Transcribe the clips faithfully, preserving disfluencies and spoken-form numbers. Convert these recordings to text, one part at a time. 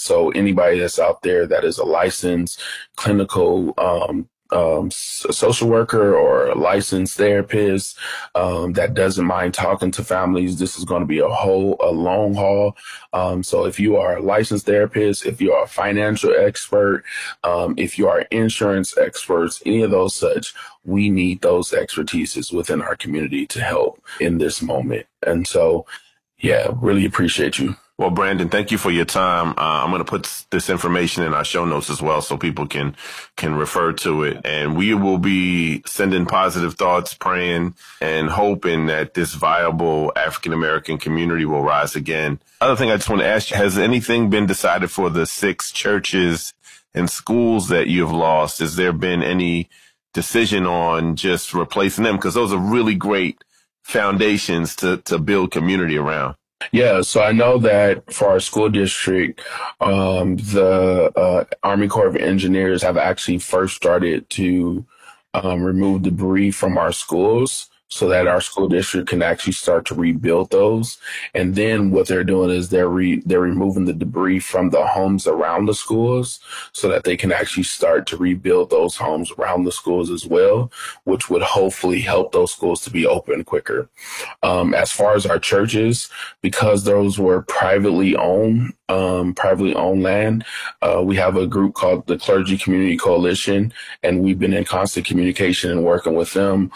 So anybody that's out there that is a licensed clinical um, um, social worker or a licensed therapist um, that doesn't mind talking to families, this is going to be a whole, a long haul. Um, so if you are a licensed therapist, if you are a financial expert, um, if you are insurance experts, any of those such, we need those expertises within our community to help in this moment. And so, yeah, really appreciate you. Well, Brandon, thank you for your time. Uh, I'm going to put this information in our show notes as well so people can can refer to it. And we will be sending positive thoughts, praying and hoping that this viable African-American community will rise again. Other thing I just want to ask you, has anything been decided for the six churches and schools that you've lost? Has there been any decision on just replacing them? Because those are really great foundations to, to build community around. Yeah, so I know that for our school district, um, the uh, Army Corps of Engineers have actually first started to um, remove debris from our schools so that our school district can actually start to rebuild those. And then what they're doing is they're re- they're removing the debris from the homes around the schools so that they can actually start to rebuild those homes around the schools as well, which would hopefully help those schools to be open quicker. Um, as far as our churches, because those were privately owned, um, privately owned land, uh, we have a group called the Clergy Community Coalition, and we've been in constant communication and working with them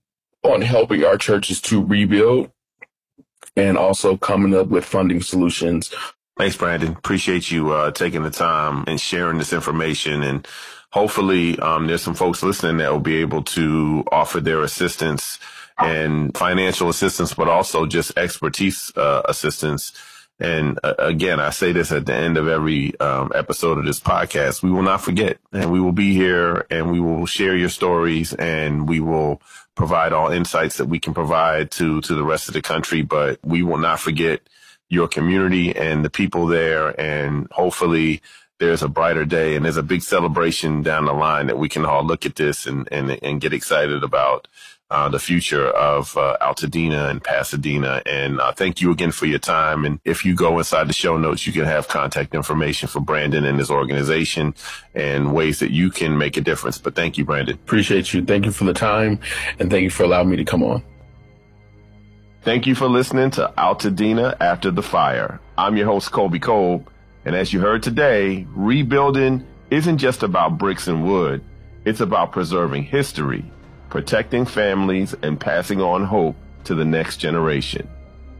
on helping our churches to rebuild and also coming up with funding solutions. Thanks, Brandon. Appreciate you uh, taking the time and sharing this information. And hopefully um, there's some folks listening that will be able to offer their assistance and financial assistance, but also just expertise uh, assistance. And uh, again, I say this at the end of every um, episode of this podcast, we will not forget, and we will be here and we will share your stories and we will provide all insights that we can provide to, to the rest of the country. But we will not forget your community and the people there. And hopefully there's a brighter day and there's a big celebration down the line that we can all look at this and, and, and get excited about Uh, the future of uh, Altadena and Pasadena. And uh, thank you again for your time. And if you go inside the show notes, you can have contact information for Brandon and his organization and ways that you can make a difference. But thank you, Brandon. Appreciate you. Thank you for the time. And thank you for allowing me to come on. Thank you for listening to Altadena After the Fire. I'm your host, Colby Kolb. And as you heard today, rebuilding isn't just about bricks and wood. It's about preserving history, protecting families, and passing on hope to the next generation.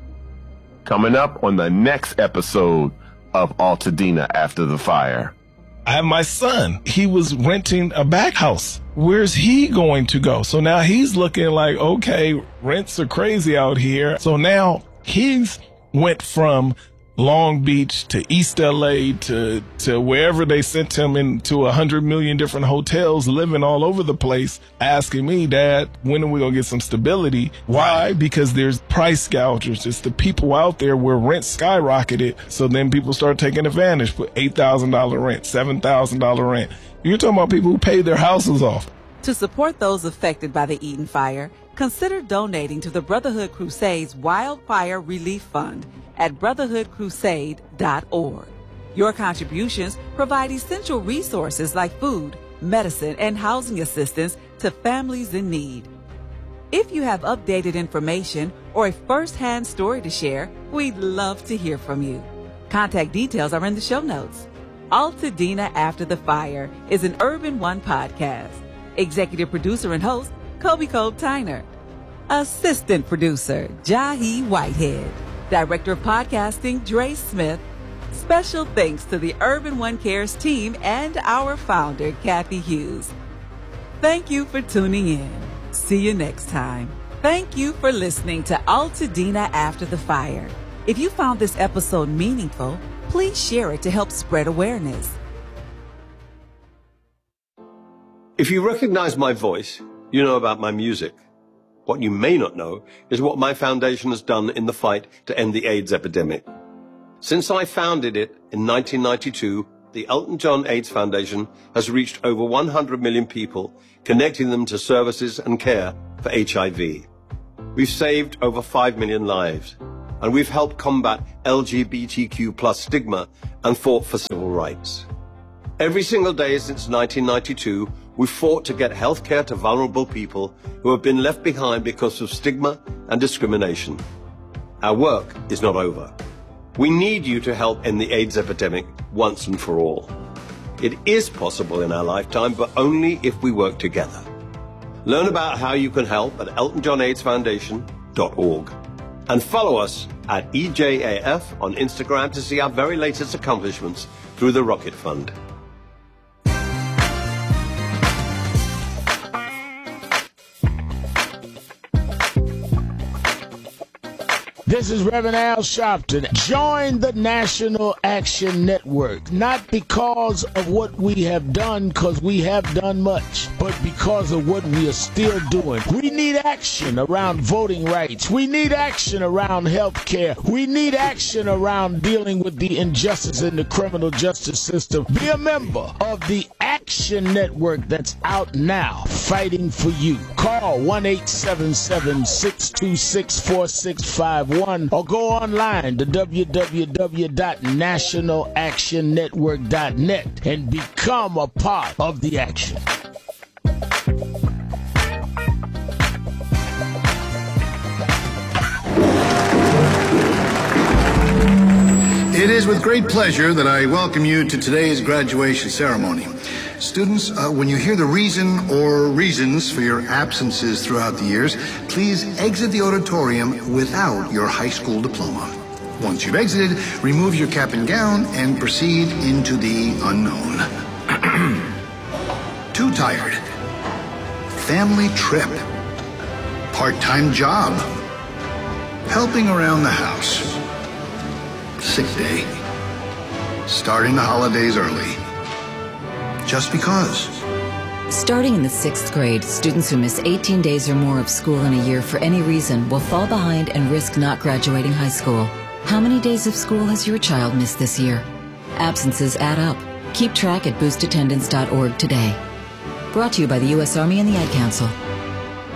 Coming up on the next episode of Altadena After the Fire. I have my son. He was renting a back house. Where's he going to go? So now he's looking like, okay, rents are crazy out here. So now he's went from Long Beach to East L A to, to wherever they sent him into a hundred million different hotels, living all over the place, asking me, Dad, when are we going to get some stability? Why? Because there's price gougers. It's the people out there where rent skyrocketed. So then people start taking advantage, put eight thousand dollars rent, seven thousand dollars rent. You're talking about people who paid their houses off. To support those affected by the Eaton fire, consider donating to the Brotherhood Crusade's Wildfire Relief Fund at brotherhood crusade dot org. Your contributions provide essential resources like food, medicine, and housing assistance to families in need. If you have updated information or a first-hand story to share, we'd love to hear from you. Contact details are in the show notes. Altadena After the Fire is an Urban One podcast. Executive producer and host, Colby Kolb Tyner. Assistant producer, Jahi Whitehead. Director of Podcasting, Dre Smith. Special thanks to the Urban One Cares team and our founder, Kathy Hughes. Thank you for tuning in. See you next time. Thank you for listening to Altadena After the Fire. If you found this episode meaningful, please share it to help spread awareness. If you recognize my voice, you know about my music. What you may not know is what my foundation has done in the fight to end the AIDS epidemic. Since I founded it in nineteen ninety-two, the Elton John AIDS Foundation has reached over one hundred million people, connecting them to services and care for H I V. We've saved over five million lives. and we've helped combat L G B T Q plus stigma and fought for civil rights. Every single day since nineteen ninety-two, we've fought to get healthcare to vulnerable people who have been left behind because of stigma and discrimination. Our work is not over. We need you to help end the AIDS epidemic once and for all. It is possible in our lifetime, but only if we work together. Learn about how you can help at elton john aids foundation dot org. And follow us at E J A F on Instagram to see our very latest accomplishments through the Rocket Fund. This is Reverend Al Sharpton. Join the National Action Network, not because of what we have done, because we have done much, but because of what we are still doing. We need action around voting rights. We need action around health care. We need action around dealing with the injustice in the criminal justice system. Be a member of the Action Network that's out now, fighting for you. Call one eight seven seven, six two six, four six five one. Or go online to w w w dot national action network dot net and become a part of the action. It is with great pleasure that I welcome you to today's graduation ceremony. Students, uh, when you hear the reason or reasons for your absences throughout the years, please exit the auditorium without your high school diploma. Once you've exited, remove your cap and gown and proceed into the unknown. Too tired. Family trip. Part-time job. Helping around the house. Sick day. Starting the holidays early. Just because. Starting in the sixth grade, students who miss eighteen days or more of school in a year for any reason will fall behind and risk not graduating high school. How many days of school has your child missed this year? Absences add up. Keep track at boost attendance dot org today. Brought to you by the U S Army and the Ad Council.